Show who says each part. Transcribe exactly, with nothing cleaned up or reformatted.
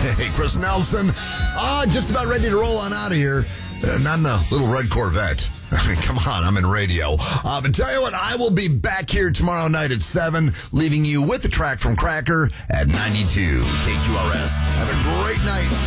Speaker 1: Hey, Chris Nelson. Ah, just about ready to roll on out of here. Uh, not in the little red Corvette. I mean, come on, I'm in radio. Uh, but tell you what, I will be back here tomorrow night at seven, leaving you with the track from Cracker at ninety-two K Q R S. Have a great night.